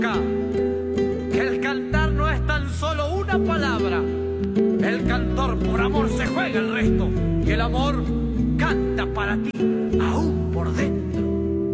Que el cantar no es tan solo una palabra. El cantor por amor se juega el resto. Y el amor canta para ti, aún por dentro.